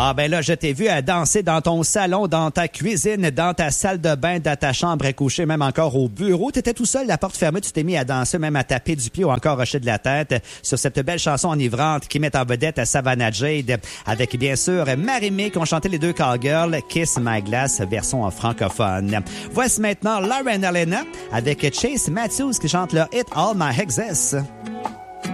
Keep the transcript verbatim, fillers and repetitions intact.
Ah ben là, je t'ai vu à danser dans ton salon, dans ta cuisine, dans ta salle de bain, dans ta chambre à coucher, même encore au bureau. T'étais tout seul, la porte fermée, tu t'es mis à danser, même à taper du pied ou encore hocher de la tête sur cette belle chanson enivrante qui met en vedette à Savannah Jade avec bien sûr Marie-Mé qui ont chanté les deux cowgirls, Kiss My Glass, version en francophone. Voici maintenant Lauren Elena avec Chase Matthews qui chante leur hit All My Exes.